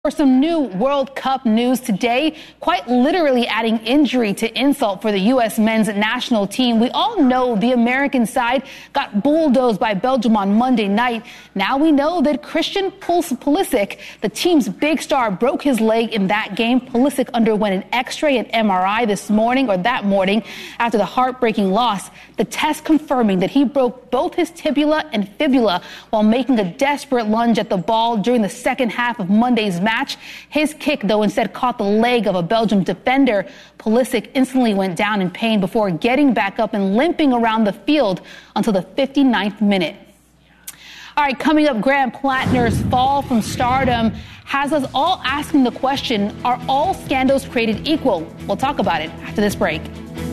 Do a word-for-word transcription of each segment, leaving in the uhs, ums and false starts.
For some new World Cup news today, quite literally adding injury to insult for the U S men's national team. We all know the American side got bulldozed by Belgium on Monday night. Now we know that Christian Pulisic, the team's big star, broke his leg in that game. Pulisic underwent an X-ray and M R I this morning, or that morning, after the heartbreaking loss. The test confirming that he broke both his tibia and fibula while making a desperate lunge at the ball during the second half of Monday's match. Match. His kick, though, instead caught the leg of a Belgium defender. Pulisic instantly went down in pain before getting back up and limping around the field until the fifty-ninth minute. All right, coming up, Graham Plattner's fall from stardom has us all asking the question, are all scandals created equal? We'll talk about it after this break.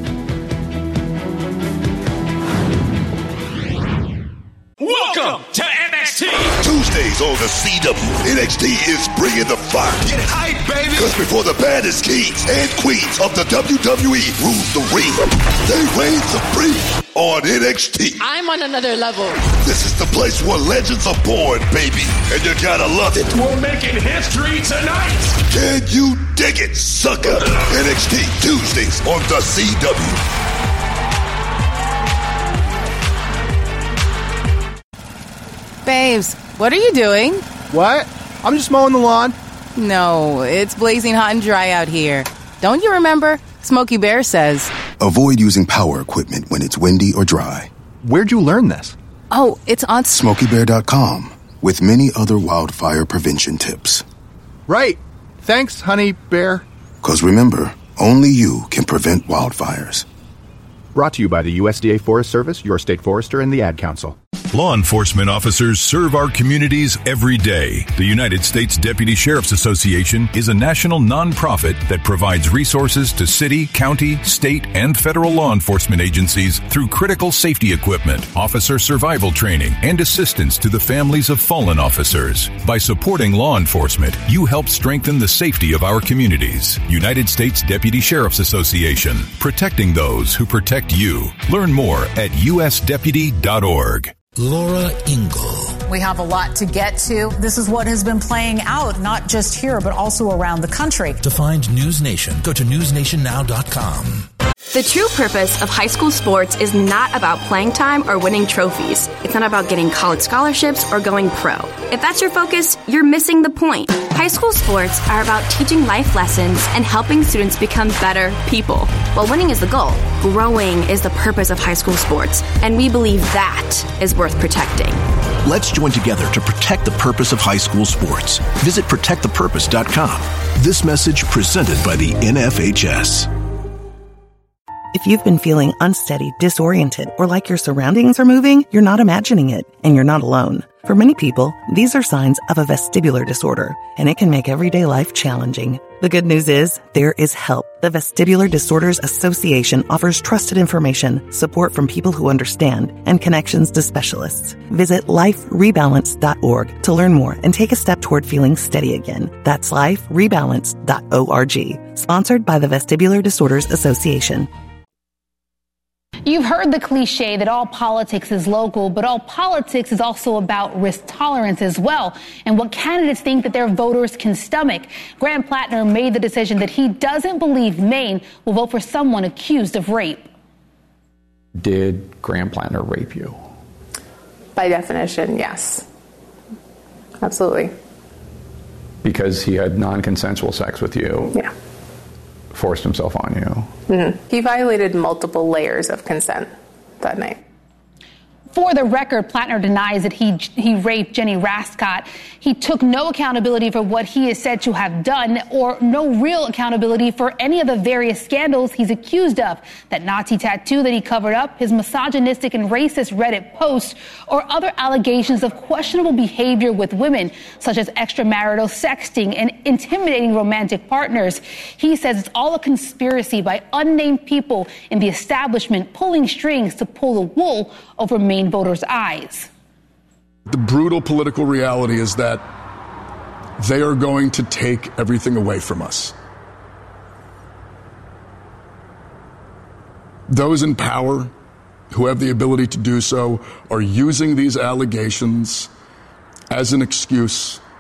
Welcome to N X T. Tuesdays on the C W. N X T is bringing the fire. Get hype, baby. Because before the baddest kings and queens of the W W E rule the ring, they reign supreme on N X T. I'm on another level. This is the place where legends are born, baby. And you gotta love it. We're making history tonight. Can you dig it, sucker? N X T Tuesdays on the C W. Babes, what are you doing? What? I'm just mowing the lawn. No, it's blazing hot and dry out here. Don't you remember? Smokey Bear says, avoid using power equipment when it's windy or dry. Where'd you learn this? Oh, it's on Smokey Bear dot com with many other wildfire prevention tips. Right. Thanks, honey bear. Because remember, only you can prevent wildfires. Brought to you by the U S D A Forest Service, your state forester, and the Ad Council. Law enforcement officers serve our communities every day. The United States Deputy Sheriff's Association is a national nonprofit that provides resources to city, county, state, and federal law enforcement agencies through critical safety equipment, officer survival training, and assistance to the families of fallen officers. By supporting law enforcement, you help strengthen the safety of our communities. United States Deputy Sheriff's Association, protecting those who protect you. Learn more at U S deputy dot org. Laura Ingle. We have a lot to get to. This is what has been playing out, not just here, but also around the country. To find News Nation, go to news nation now dot com. The true purpose of high school sports is not about playing time or winning trophies. It's not about getting college scholarships or going pro. If that's your focus, you're missing the point. High school sports are about teaching life lessons and helping students become better people. While winning is the goal, growing is the purpose of high school sports, and we believe that is worth protecting. Let's join together to protect the purpose of high school sports. Visit protect the purpose dot com. This message presented by the N F H S. If you've been feeling unsteady, disoriented, or like your surroundings are moving, you're not imagining it, and you're not alone. For many people, these are signs of a vestibular disorder, and it can make everyday life challenging. The good news is, there is help. The Vestibular Disorders Association offers trusted information, support from people who understand, and connections to specialists. Visit life rebalance dot org to learn more and take a step toward feeling steady again. That's life rebalance dot org. Sponsored by the Vestibular Disorders Association. You've heard the cliche that all politics is local, but all politics is also about risk tolerance as well, and what candidates think that their voters can stomach. Graham Plattner made the decision that he doesn't believe Maine will vote for someone accused of rape. Did Graham Plattner rape you? By definition, yes. Absolutely. Because he had non-consensual sex with you? Yeah. Forced himself on you? Mm-hmm. He violated multiple layers of consent that night. For the record, Plattner denies that he he raped Jenny Rascott. He took no accountability for what he is said to have done, or no real accountability for any of the various scandals he's accused of. That Nazi tattoo that he covered up, his misogynistic and racist Reddit posts, or other allegations of questionable behavior with women, such as extramarital sexting and intimidating romantic partners. He says it's all a conspiracy by unnamed people in the establishment pulling strings to pull the wool over Maine voters' eyes. The brutal political reality is that they are going to take everything away from us. Those in power who have the ability to do so are using these allegations as an excuse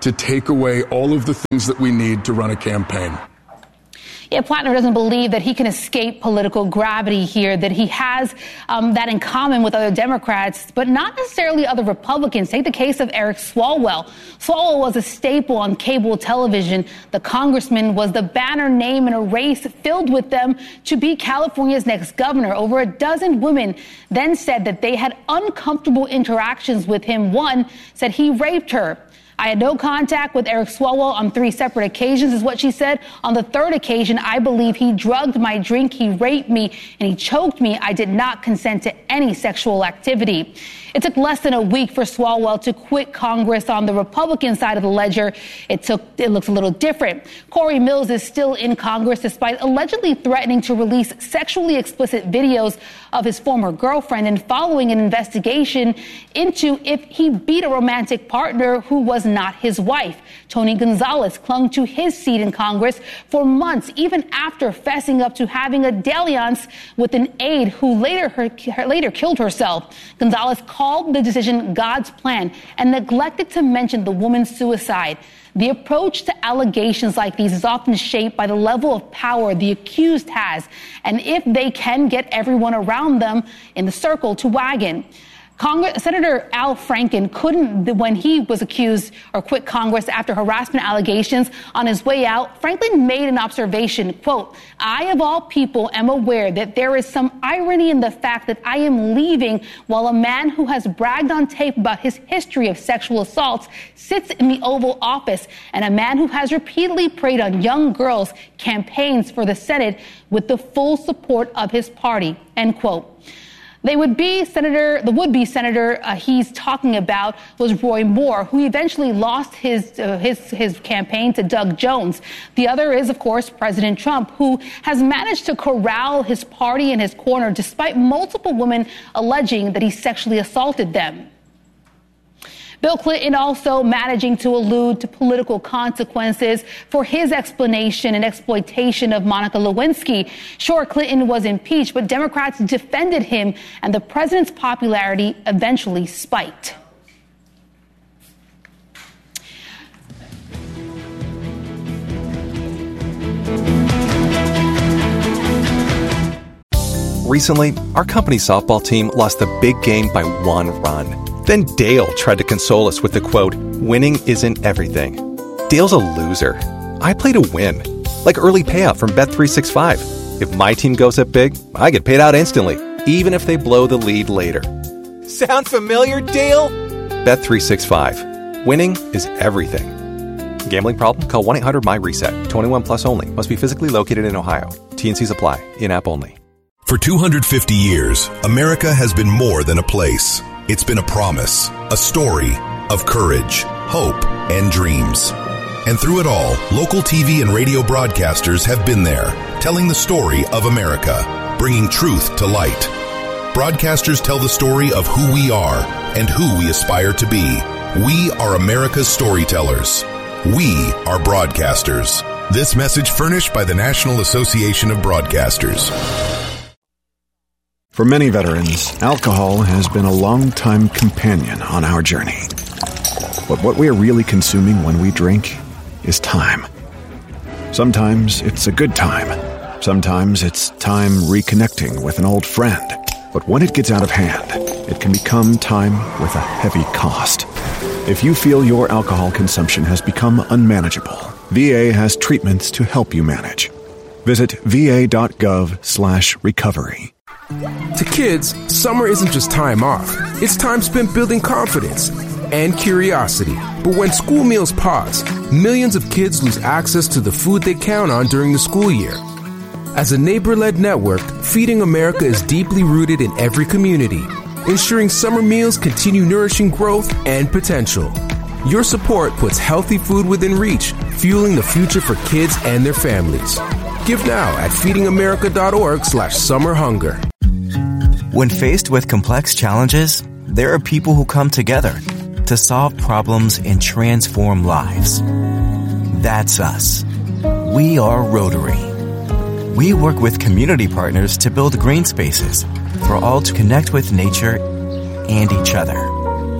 to take away all of the things that we need to run a campaign. Yeah, Plattner doesn't believe that he can escape political gravity here, that he has um, that in common with other Democrats, but not necessarily other Republicans. Take the case of Eric Swalwell. Swalwell was a staple on cable television. The congressman was the banner name in a race filled with them to be California's next governor. Over a dozen women then said that they had uncomfortable interactions with him. One said he raped her. I had no contact with Eric Swalwell on three separate occasions, is what she said. On the third occasion, I believe he drugged my drink, he raped me, and he choked me. I did not consent to any sexual activity. It took less than a week for Swalwell to quit Congress. On the Republican side of the ledger, it took it looks a little different. Corey Mills is still in Congress despite allegedly threatening to release sexually explicit videos of his former girlfriend and following an investigation into if he beat a romantic partner who was not his wife. Tony Gonzalez clung to his seat in Congress for months, even after fessing up to having a dalliance with an aide who later her, later killed herself. Gonzalez called the decision God's plan and neglected to mention the woman's suicide. The approach to allegations like these is often shaped by the level of power the accused has and if they can get everyone around them in the circle to wagon. Congress, Senator Al Franken couldn't, when he was accused or quit Congress after harassment allegations on his way out, Franklin made an observation, quote, I of all people am aware that there is some irony in the fact that I am leaving while a man who has bragged on tape about his history of sexual assaults sits in the Oval Office, and a man who has repeatedly preyed on young girls campaigns for the Senate with the full support of his party, end quote. They would be Senator, the would-be senator uh, he's talking about was Roy Moore, who eventually lost his, uh, his his campaign to Doug Jones. The other is, of course, President Trump, who has managed to corral his party in his corner despite multiple women alleging that he sexually assaulted them. Bill Clinton also managing to allude to political consequences for his explanation and exploitation of Monica Lewinsky. Sure, Clinton was impeached, but Democrats defended him, and the president's popularity eventually spiked. Recently, our company softball team lost the big game by one run. Then Dale tried to console us with the quote, winning isn't everything. Dale's a loser. I play to win. Like early payout from Bet three sixty-five. If my team goes up big, I get paid out instantly, even if they blow the lead later. Sound familiar, Dale? Bet three sixty-five. Winning is everything. Gambling problem? Call one eight hundred M Y reset. twenty-one plus only. Must be physically located in Ohio. T and C's apply. In-app only. For two hundred fifty years, America has been more than a place. It's been a promise, a story of courage, hope, and dreams. And through it all, local T V and radio broadcasters have been there, telling the story of America, bringing truth to light. Broadcasters tell the story of who we are and who we aspire to be. We are America's storytellers. We are broadcasters. This message furnished by the National Association of Broadcasters. For many veterans, alcohol has been a long-time companion on our journey. But what we are really consuming when we drink is time. Sometimes it's a good time. Sometimes it's time reconnecting with an old friend. But when it gets out of hand, it can become time with a heavy cost. If you feel your alcohol consumption has become unmanageable, V A has treatments to help you manage. Visit va.gov slash recovery. To kids, summer isn't just time off. It's time spent building confidence and curiosity. But when school meals pause, millions of kids lose access to the food they count on during the school year. As a neighbor-led network, Feeding America is deeply rooted in every community, ensuring summer meals continue nourishing growth and potential. Your support puts healthy food within reach, fueling the future for kids and their families. Give now at feedingamerica.org slash summer hunger. When faced with complex challenges, there are people who come together to solve problems and transform lives. That's us. We are Rotary. We work with community partners to build green spaces for all to connect with nature and each other.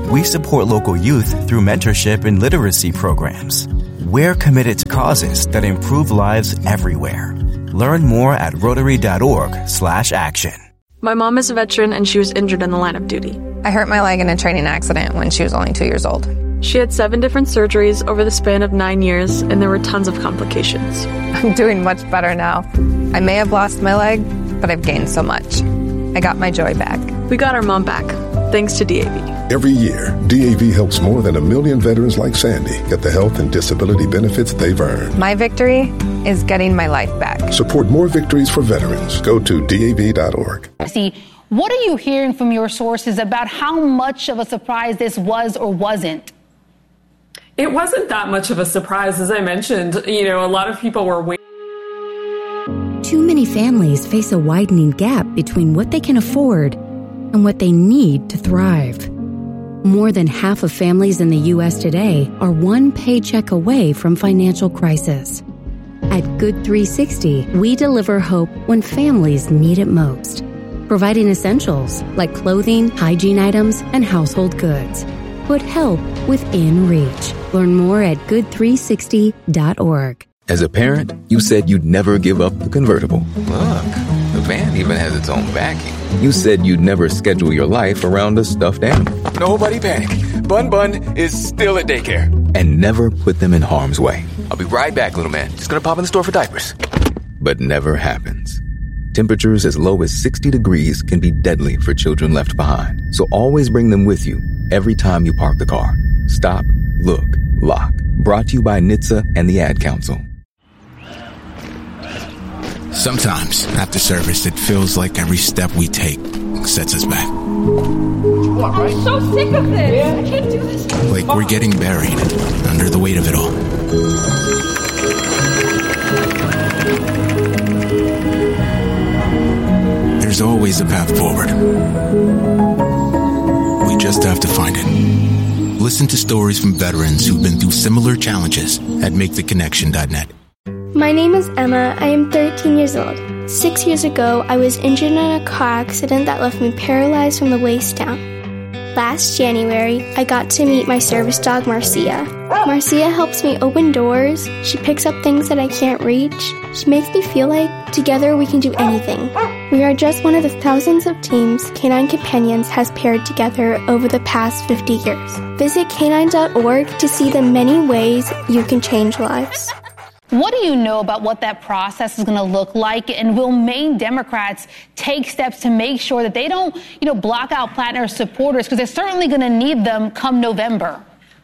We support local youth through mentorship and literacy programs. We're committed to causes that improve lives everywhere. Learn more at rotary.org slash action. My mom is a veteran and she was injured in the line of duty. I hurt my leg in a training accident when she was only two years old. She had seven different surgeries over the span of nine years, and there were tons of complications. I'm doing much better now. I may have lost my leg, but I've gained so much. I got my joy back. We got our mom back, thanks to D A V. Every year, D A V helps more than a million veterans like Sandy get the health and disability benefits they've earned. My victory is getting my life back. Support more victories for veterans. Go to D A V dot org. See, what are you hearing from your sources about how much of a surprise this was or wasn't? It wasn't that much of a surprise, as I mentioned. You know, a lot of people were waiting. Too many families face a widening gap between what they can afford and what they need to thrive. More than half of families in the U S today are one paycheck away from financial crisis. At Good three sixty, we deliver hope when families need it most, providing essentials like clothing, hygiene items, and household goods. Put help within reach. Learn more at good three sixty dot org. As a parent, you said you'd never give up the convertible. Look, the van even has its own backing. You said you'd never schedule your life around a stuffed animal. Nobody panic. Bun Bun is still at daycare. And never put them in harm's way. I'll be right back, little man. Just gonna pop in the store for diapers. But never happens. Temperatures as low as sixty degrees can be deadly for children left behind. So always bring them with you every time you park the car. Stop, look, lock. Brought to you by N H T S A and the Ad Council. Sometimes, after service, it feels like every step we take sets us back. I'm so sick of this. I can't do this. Like we're getting buried under the weight of it all. There's always a path forward. We just have to find it. Listen to stories from veterans who've been through similar challenges at make the connection dot net. My name is Emma. I am thirteen years old. Six years ago, I was injured in a car accident that left me paralyzed from the waist down. Last January, I got to meet my service dog, Marcia. Marcia helps me open doors. She picks up things that I can't reach. She makes me feel like together we can do anything. We are just one of the thousands of teams Canine Companions has paired together over the past fifty years. Visit canine dot org to see the many ways you can change lives. What do you know about what that process is going to look like? And will Maine Democrats take steps to make sure that they don't, you know, block out Plattner's supporters? Because they're certainly going to need them come November.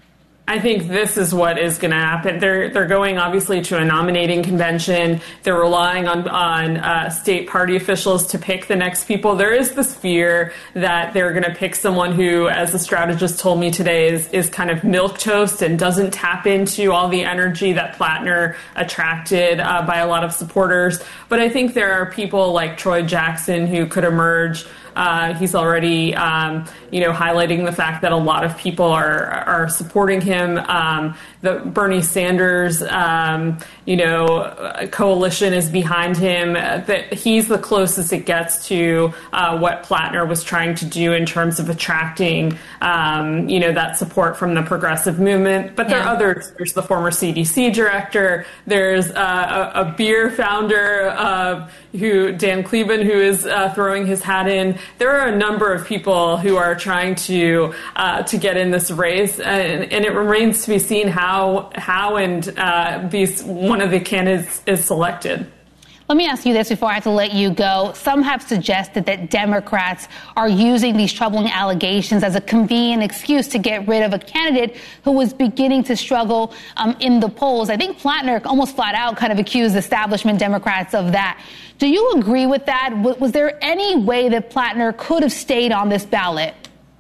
I think this is what is going to happen. They're they're going obviously to a nominating convention. They're relying on on uh, state party officials to pick the next people. There is this fear that they're going to pick someone who, as the strategist told me today, is is kind of milquetoast and doesn't tap into all the energy that Plattner attracted uh, by a lot of supporters. But I think there are people like Troy Jackson who could emerge. Uh, he's already, um, you know, highlighting the fact that a lot of people are are supporting him. Um, the Bernie Sanders, um, you know, coalition is behind him. That he's the closest it gets to uh, what Plattner was trying to do in terms of attracting, um, you know, that support from the progressive movement. But there yeah. are others. There's the former C D C director. There's uh, a, a beer founder, uh, who Dan Cleben, who is uh, throwing his hat in. There are a number of people who are trying to uh, to get in this race, and, and it remains to be seen how how and uh, be one of the candidates is selected. Let me ask you this before I have to let you go. Some have suggested that Democrats are using these troubling allegations as a convenient excuse to get rid of a candidate who was beginning to struggle um, in the polls. I think Plattner almost flat out kind of accused establishment Democrats of that. Do you agree with that? Was there any way that Plattner could have stayed on this ballot?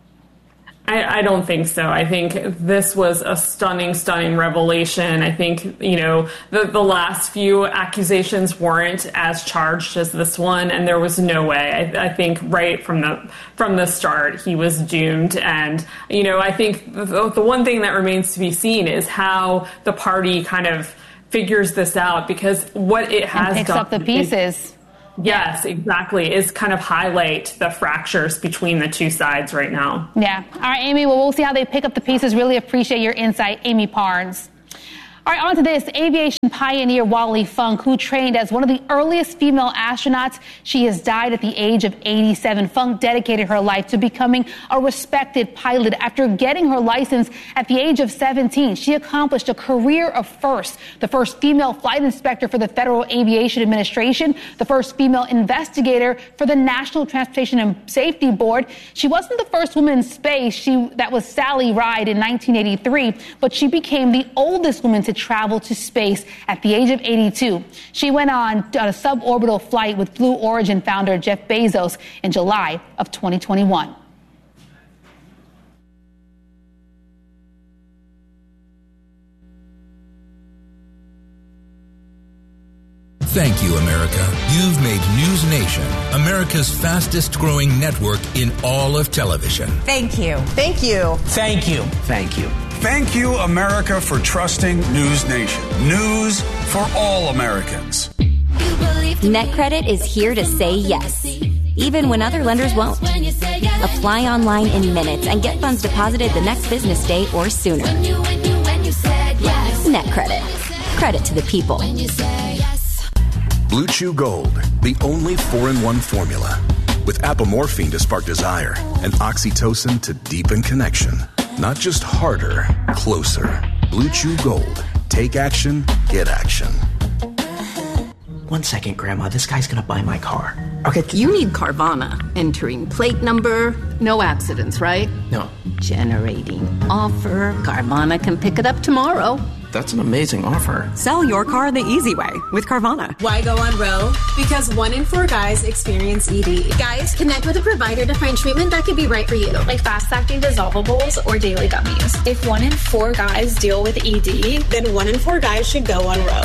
I, I don't think so. I think this was a stunning, stunning revelation. I think, you know, the, the last few accusations weren't as charged as this one, and there was no way. I, I think right from the from the start, he was doomed. And, you know, I think the, the one thing that remains to be seen is how the party kind of figures this out, because what it has and picks done up the pieces. is, Yes, exactly. Is kind of highlight the fractures between the two sides right now. Yeah. All right, Amy. Well, we'll see how they pick up the pieces. Really appreciate your insight, Amy Parnes. All right, on to this. Aviation pioneer Wally Funk, who trained as one of the earliest female astronauts. She has died at the age of eighty-seven. Funk dedicated her life to becoming a respected pilot. After getting her license at the age of seventeen, she accomplished a career of firsts. The first female flight inspector for the Federal Aviation Administration, the first female investigator for the National Transportation and Safety Board. She wasn't the first woman in space. She, that was Sally Ride in nineteen eighty-three, but she became the oldest woman to travel to space at the age of eighty-two. She went on a suborbital flight with Blue Origin founder Jeff Bezos in July of twenty twenty-one. Thank you, America. You've made News Nation America's fastest growing network in all of television. Thank you. Thank you. Thank you. Thank you. Thank you, America, for trusting News Nation. News for all Americans. NetCredit is here to say yes, even when other lenders won't. Apply online in minutes and get funds deposited the next business day or sooner. NetCredit. Credit to the people. Blue Chew Gold, the only four in one formula. With apomorphine to spark desire and oxytocin to deepen connection. Not just harder, closer. Blue Chew Gold. Take action, get action. One second, Grandma. This guy's gonna buy my car. Okay. You need Carvana. Entering plate number. No accidents, right? No. Generating offer. Carvana can pick it up tomorrow. That's an amazing offer. Sell your car the easy way with Carvana. Why go on Roe? Because one in four guys experience E D. Guys, connect with a provider to find treatment that could be right for you, like fast-acting dissolvables or daily gummies. If one in four guys deal with E D, then one in four guys should go on Roe.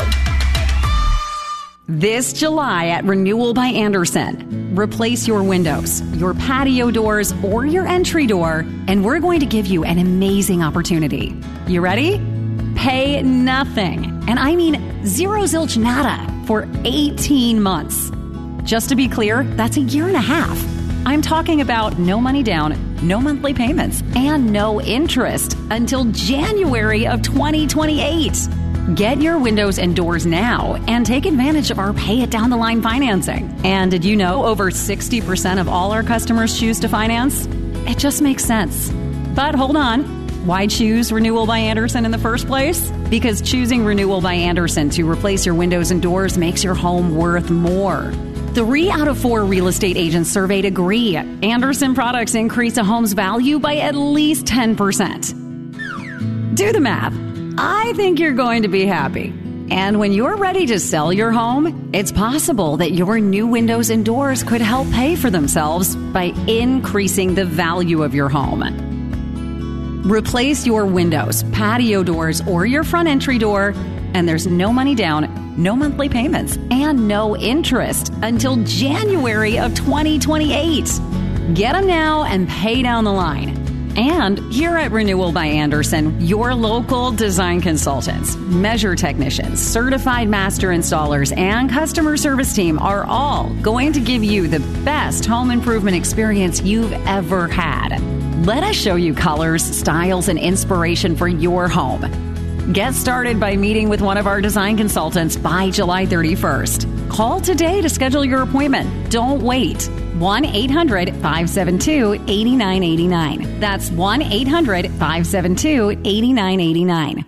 This July at Renewal by Andersen, replace your windows, your patio doors, or your entry door, and we're going to give you an amazing opportunity. You ready? Pay nothing, and I mean zero zilch nada, for eighteen months. Just to be clear, that's a year and a half. I'm talking about no money down, no monthly payments, and no interest until January of twenty twenty-eight. Get your windows and doors now and take advantage of our pay it down the line financing. And did you know over sixty percent of all our customers choose to finance? It just makes sense. But hold on. Why choose Renewal by Andersen in the first place? Because choosing Renewal by Andersen to replace your windows and doors makes your home worth more. Three out of four real estate agents surveyed agree Andersen products increase a home's value by at least ten percent. Do the math. I think you're going to be happy. And when you're ready to sell your home, it's possible that your new windows and doors could help pay for themselves by increasing the value of your home. Replace your windows, patio doors, or your front entry door, and there's no money down, no monthly payments, and no interest until January of twenty twenty-eight. Get them now and pay down the line. And here at Renewal by Andersen, your local design consultants, measure technicians, certified master installers, and customer service team are all going to give you the best home improvement experience you've ever had. Let us show you colors, styles, and inspiration for your home. Get started by meeting with one of our design consultants by July thirty-first. Call today to schedule your appointment. Don't wait. one eight hundred five seven two eight nine eight nine. That's one eight hundred five seven two eight nine eight nine.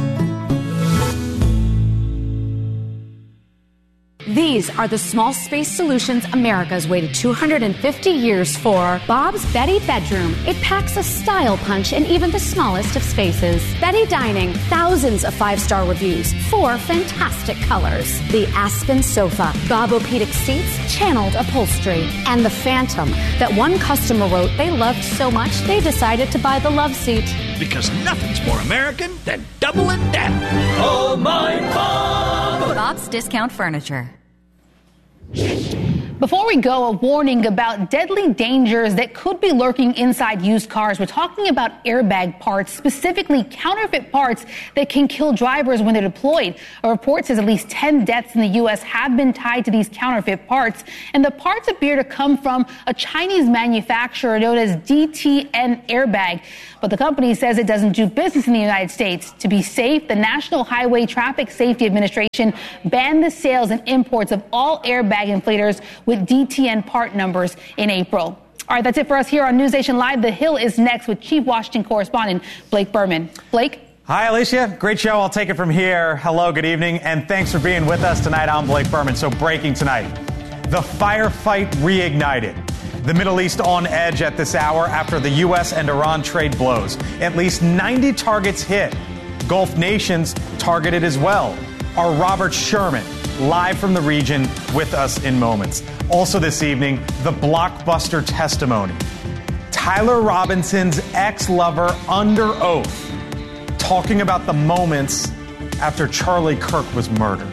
These are the small space solutions America's waited two hundred fifty years for. Bob's Betty Bedroom. It packs a style punch in even the smallest of spaces. Betty Dining. Thousands of five-star reviews. Four fantastic colors. The Aspen Sofa. Bobopedic seats. Channeled upholstery. And the Phantom that one customer wrote they loved so much they decided to buy the love seat. Because nothing's more American than double and down. Oh, my Bob! Bob's Discount Furniture. Before we go, a warning about deadly dangers that could be lurking inside used cars. We're talking about airbag parts, specifically counterfeit parts that can kill drivers when they're deployed. A report says at least ten deaths in the U S have been tied to these counterfeit parts, and the parts appear to come from a Chinese manufacturer known as D T N Airbag. But the company says it doesn't do business in the United States. To be safe, the National Highway Traffic Safety Administration banned the sales and imports of all airbag inflators with D T N part numbers in April. All right, that's it for us here on News Nation Live. The Hill is next with Chief Washington Correspondent Blake Berman. Blake? Hi, Alicia. Great show. I'll take it from here. Hello, good evening, and thanks for being with us tonight. I'm Blake Berman. So breaking tonight, the firefight reignited. The Middle East on edge at this hour after the U S and Iran trade blows. At least ninety targets hit. Gulf nations targeted as well. Our Robert Sherman, live from the region, with us in moments. Also this evening, the blockbuster testimony. Tyler Robinson's ex-lover under oath, talking about the moments after Charlie Kirk was murdered.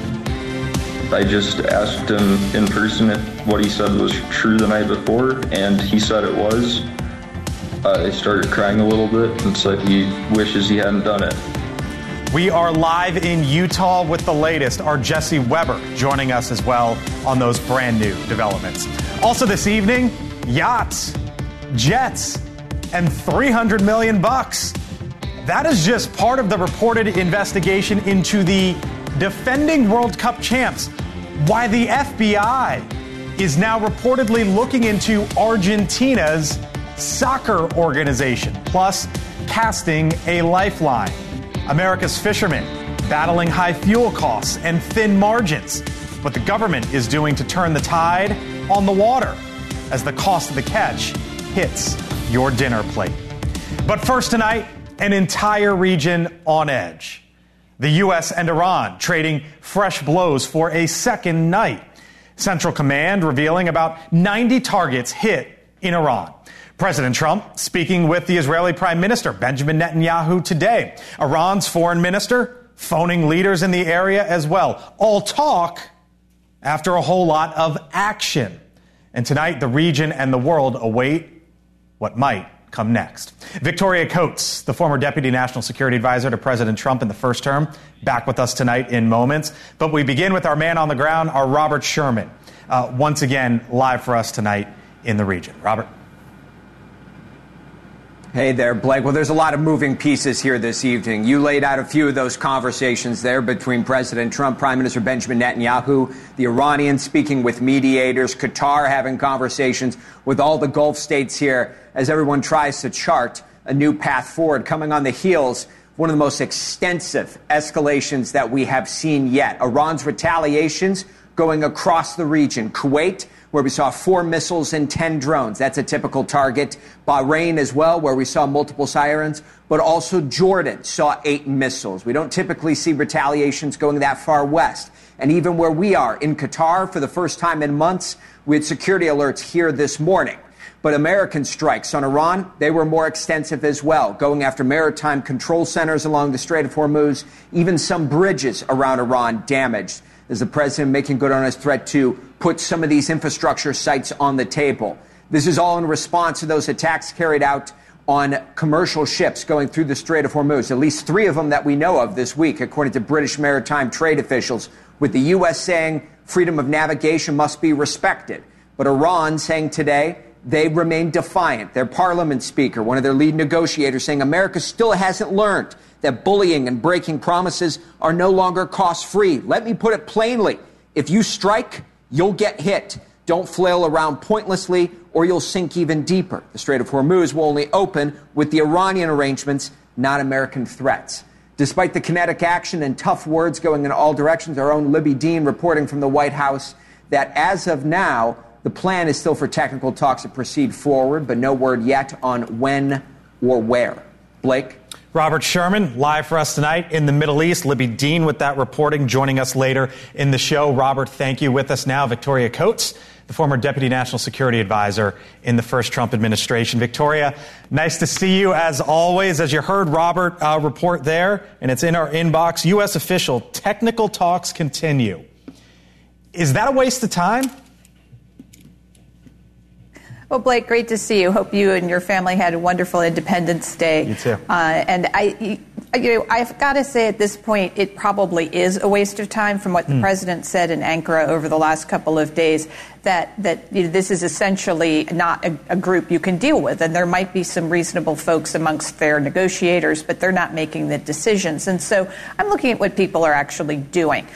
I just asked him in person if what he said was true the night before, and he said it was. Uh, I started crying a little bit and said he wishes he hadn't done it. We are live in Utah with the latest. Our Jesse Weber joining us as well on those brand new developments. Also this evening, yachts, jets, and three hundred million bucks. That is just part of the reported investigation into the defending World Cup champs. Why the F B I is now reportedly looking into Argentina's soccer organization, plus casting a lifeline. America's fishermen battling high fuel costs and thin margins. What the government is doing to turn the tide on the water as the cost of the catch hits your dinner plate. But first tonight, an entire region on edge. The U S and Iran trading fresh blows for a second night. Central Command revealing about ninety targets hit in Iran. President Trump speaking with the Israeli Prime Minister Benjamin Netanyahu today. Iran's foreign minister phoning leaders in the area as well. All talk after a whole lot of action. And tonight, the region and the world await what might come next. Victoria Coates, the former Deputy National Security Advisor to President Trump in the first term, back with us tonight in moments. But we begin with our man on the ground, our Robert Sherman, uh, once again live for us tonight in the region. Robert. Hey there, Blake. Well, there's a lot of moving pieces here this evening. You laid out a few of those conversations there between President Trump, Prime Minister Benjamin Netanyahu, the Iranians speaking with mediators, Qatar having conversations with all the Gulf states here as everyone tries to chart a new path forward, coming on the heels of one of the most extensive escalations that we have seen yet. Iran's retaliations going across the region. Kuwait, where we saw four missiles and ten drones. That's a typical target. Bahrain as well, where we saw multiple sirens. But also Jordan saw eight missiles. We don't typically see retaliations going that far west. And even where we are, in Qatar, for the first time in months, we had security alerts here this morning. But American strikes on Iran, they were more extensive as well, going after maritime control centers along the Strait of Hormuz, even some bridges around Iran damaged. Is the president making good on his threat to put some of these infrastructure sites on the table? This is all in response to those attacks carried out on commercial ships going through the Strait of Hormuz. At least three of them that we know of this week, according to British maritime trade officials, with the U S saying freedom of navigation must be respected. But Iran saying today they remain defiant. Their parliament speaker, one of their lead negotiators, saying America still hasn't learned that bullying and breaking promises are no longer cost-free. Let me put it plainly. If you strike, you'll get hit. Don't flail around pointlessly or you'll sink even deeper. The Strait of Hormuz will only open with the Iranian arrangements, not American threats. Despite the kinetic action and tough words going in all directions, our own Libby Dean reporting from the White House that as of now, the plan is still for technical talks to proceed forward, but no word yet on when or where. Blake? Robert Sherman, live for us tonight in the Middle East. Libby Dean with that reporting, joining us later in the show. Robert, thank you. With us now, Victoria Coates, the former Deputy National Security Advisor in the first Trump administration. Victoria, nice to see you as always. As you heard Robert uh, report there, and it's in our inbox, U S official, technical talks continue. Is that a waste of time? Well, Blake, great to see you. Hope you and your family had a wonderful Independence Day. You too. Uh, and I, you know, I've got to say at this point, it probably is a waste of time from what the mm. president said in Ankara over the last couple of days, that, that you know, this is essentially not a, a group you can deal with. And there might be some reasonable folks amongst their negotiators, but they're not making the decisions. And so I'm looking at what people are actually doing.